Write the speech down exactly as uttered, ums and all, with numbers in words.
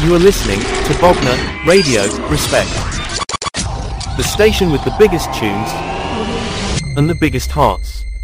You are listening to Bogner Radio, Respect. The station with the biggest tunes and the biggest hearts.